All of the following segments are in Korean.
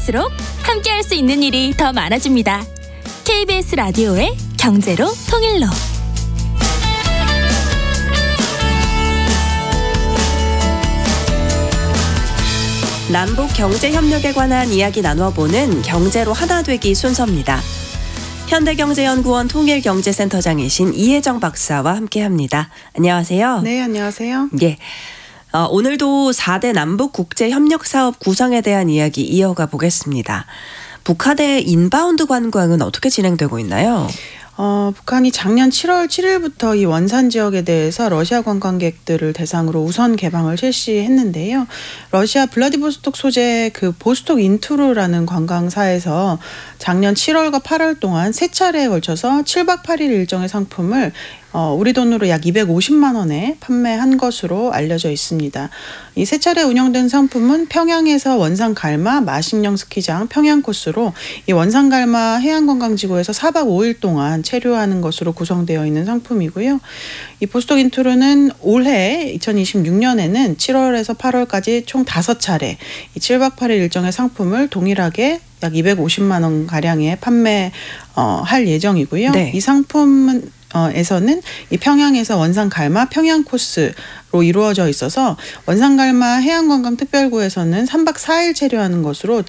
갈수록 함께할 수 있는 일이 더 많아집니다. KBS 라디오의 경제로 통일로. 남북 경제협력에 관한 이야기 나눠보는 경제로 하나 되기 순서입니다. 현대경제연구원 통일경제센터장이신 이혜정 박사와 함께합니다. 안녕하세요. 네, 안녕하세요. 예. 오늘도 4대 남북국제협력사업 구성에 대한 이야기 이어가 보겠습니다. 북한의 인바운드 관광은 어떻게 진행되고 있나요? 북한이 작년 7월 7일부터 이 원산 지역에 대해서 러시아 관광객들을 대상으로 우선 개방을 실시했는데요. 러시아 블라디보스톡 소재 그 보스톡 인투르라는 관광사에서 작년 7월과 8월 동안 3차례에 걸쳐서 7박 8일 일정의 상품을 우리 돈으로 약 250만 원에 판매한 것으로 알려져 있습니다. 이 3차례 운영된 상품은 평양에서 원산 갈마 마식령 스키장 평양 코스로 이 원산 갈마 해양관광지구에서 4박 5일 동안 체류하는 것으로 구성되어 있는 상품이고요. 이 보스톡 인투르는 올해 2026년에는 7월에서 8월까지 총 5차례 이 7박 8일 일정의 상품을 동일하게 약 250만 원 가량에 판매할 예정이고요. 네. 이 상품은 에서는 이 평양에서 원산 갈마 평양 코스로 이루어져 있어서 원산 갈마 해양관광특별구에서는 3박 4일 체류하는 것으로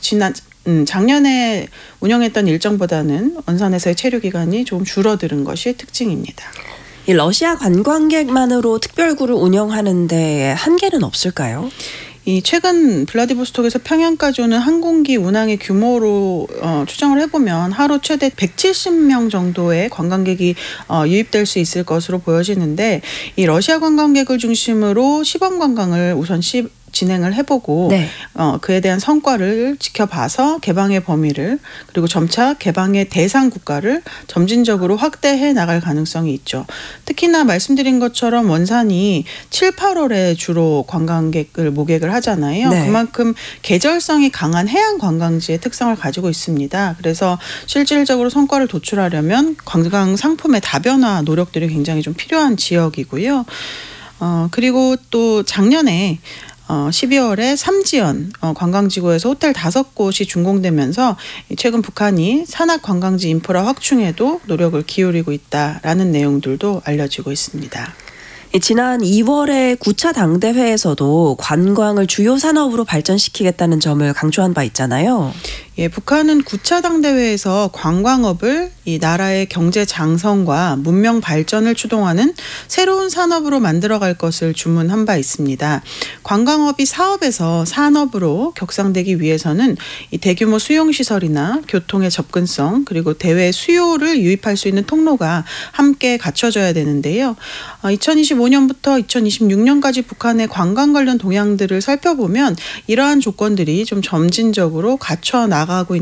작년에 운영했던 일정보다는 원산에서의 체류 기간이 좀 줄어드는 것이 특징입니다. 이 러시아 관광객만으로 특별구를 운영하는데 한계는 없을까요? 이 최근 블라디보스톡에서 평양까지 오는 항공기 운항의 규모로 추정을 해보면 하루 최대 170명 정도의 관광객이 유입될 수 있을 것으로 보여지는데 이 러시아 관광객을 중심으로 시범 관광을 우선 진행을 해보고 네. 그에 대한 성과를 지켜봐서 개방의 범위를 그리고 점차 개방의 대상 국가를 점진적으로 확대해 나갈 가능성이 있죠. 특히나 말씀드린 것처럼 원산이 7, 8월에 주로 관광객을 모객을 하잖아요. 네. 그만큼 계절성이 강한 해양 관광지의 특성을 가지고 있습니다. 그래서 실질적으로 성과를 도출하려면 관광 상품의 다변화 노력들이 굉장히 좀 필요한 지역이고요. 그리고 또 작년에 12월에 삼지연 관광지구에서 호텔 5곳이 준공되면서 최근 북한이 산악 관광지 인프라 확충에도 노력을 기울이고 있다라는 내용들도 알려지고 있습니다. 지난 2월에 9차 당대회에서도 관광을 주요 산업으로 발전시키겠다는 점을 강조한 바 있잖아요. 예, 북한은 9차 당대회에서 관광업을 이 나라의 경제 장성과 문명 발전을 추동하는 새로운 산업으로 만들어갈 것을 주문한 바 있습니다. 관광업이 사업에서 산업으로 격상되기 위해서는 이 대규모 수용시설이나 교통의 접근성 그리고 대외 수요를 유입할 수 있는 통로가 함께 갖춰져야 되는데요. 2025년부터 2026년까지 북한의 관광 관련 동향들을 살펴보면 이러한 조건들이 좀 점진적으로 갖춰 나가고 있는